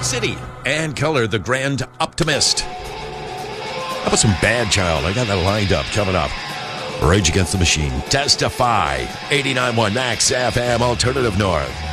City, and Color, the Grand Optimist. How about some Bad Child? I got that lined up coming up. Rage Against the Machine, Testify, 89.1 Max FM, Alternative North.